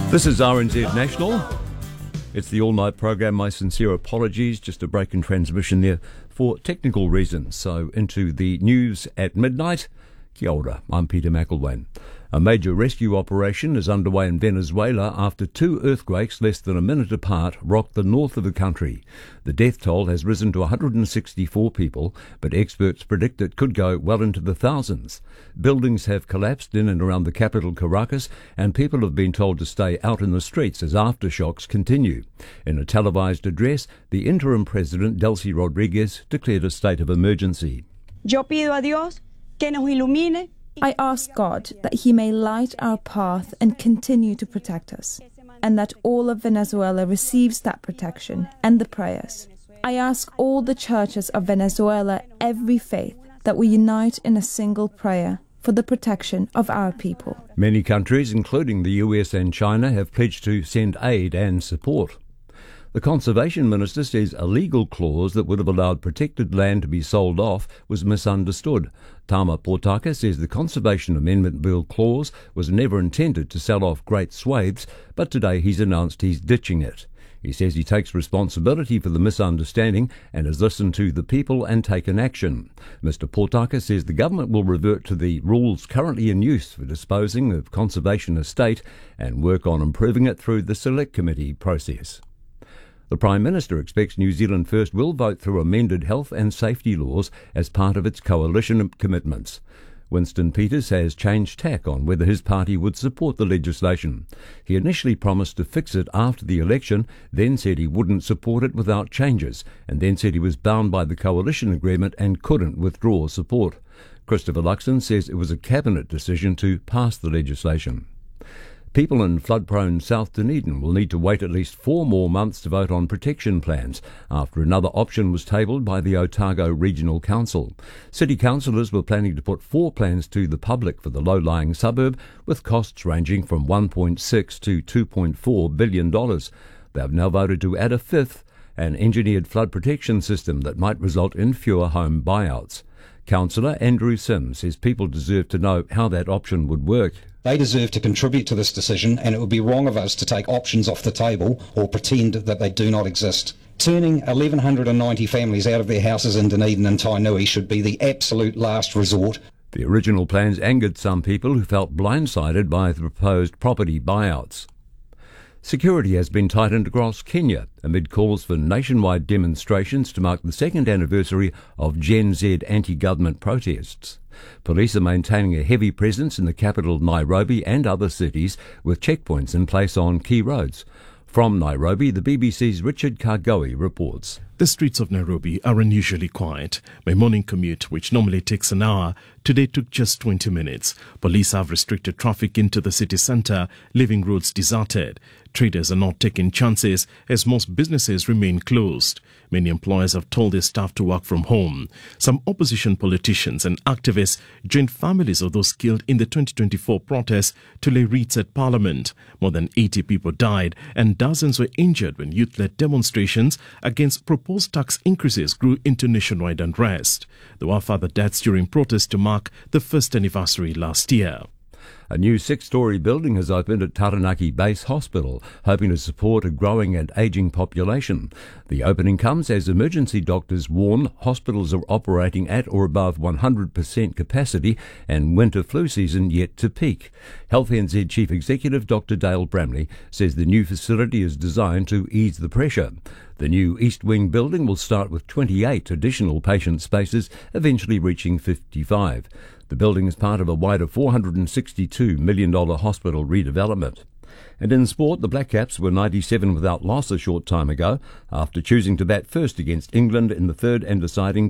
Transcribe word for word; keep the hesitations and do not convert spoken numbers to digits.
This is R N Z National. It's the all-night program. My sincere apologies. Just a break in transmission there for technical reasons. So into the news at midnight. Kia ora, I'm Peter McElwain. A major rescue operation is underway in Venezuela after two earthquakes less than a minute apart rocked the north of the country. The death toll has risen to one hundred sixty-four people, but experts predict it could go well into the thousands. Buildings have collapsed in and around the capital Caracas, and people have been told to stay out in the streets as aftershocks continue. In a televised address, the interim president, Delcy Rodriguez, declared a state of emergency. Yo pido a Dios que nos ilumine. I ask God that He may light our path and continue to protect us, and that all of Venezuela receives that protection and the prayers. I ask all the churches of Venezuela, every faith, that we unite in a single prayer for the protection of our people. Many countries, including the U S and China, have pledged to send aid and support. The Conservation Minister says a legal clause that would have allowed protected land to be sold off was misunderstood. Tama Potaka says the Conservation Amendment Bill clause was never intended to sell off great swathes, but today he's announced he's ditching it. He says he takes responsibility for the misunderstanding and has listened to the people and taken action. Mister Potaka says the government will revert to the rules currently in use for disposing of conservation estate and work on improving it through the Select Committee process. The Prime Minister expects New Zealand First will vote through amended health and safety laws as part of its coalition commitments. Winston Peters has changed tack on whether his party would support the legislation. He initially promised to fix it after the election, then said he wouldn't support it without changes, and then said he was bound by the coalition agreement and couldn't withdraw support. Christopher Luxon says it was a cabinet decision to pass the legislation. People in flood-prone South Dunedin will need to wait at least four more months to vote on protection plans after another option was tabled by the Otago Regional Council. City councillors were planning to put four plans to the public for the low-lying suburb, with costs ranging from one point six to two point four billion dollars. They have now voted to add a fifth, an engineered flood protection system that might result in fewer home buyouts. Councillor Andrew Sims says people deserve to know how that option would work. They deserve to contribute to this decision, and it would be wrong of us to take options off the table or pretend that they do not exist. Turning one thousand one hundred ninety families out of their houses in Dunedin and Tainui should be the absolute last resort. The original plans angered some people who felt blindsided by the proposed property buyouts. Security has been tightened across Kenya amid calls for nationwide demonstrations to mark the second anniversary of Gen Z anti-government protests. Police are maintaining a heavy presence in the capital Nairobi and other cities, with checkpoints in place on key roads. From Nairobi, the B B C's Richard Kargoe reports. The streets of Nairobi are unusually quiet. My morning commute, which normally takes an hour, today took just twenty minutes. Police have restricted traffic into the city centre, leaving roads deserted. Traders are not taking chances as most businesses remain closed. Many employers have told their staff to work from home. Some opposition politicians and activists joined families of those killed in the twenty twenty-four protests to lay wreaths at Parliament. More than eighty people died and dozens were injured when youth-led demonstrations against proposed tax increases grew into nationwide unrest. There were further deaths during protests to mark the first anniversary last year. A new six-storey building has opened at Taranaki Base Hospital, hoping to support a growing and ageing population. The opening comes as emergency doctors warn hospitals are operating at or above one hundred percent capacity and winter flu season yet to peak. Health N Z Chief Executive Doctor Dale Bramley says the new facility is designed to ease the pressure. The new East Wing building will start with twenty-eight additional patient spaces, eventually reaching fifty-five. The building is part of a wider four hundred sixty-two million dollars hospital redevelopment. And in sport, the Black Caps were ninety-seven without loss a short time ago after choosing to bat first against England in the third and deciding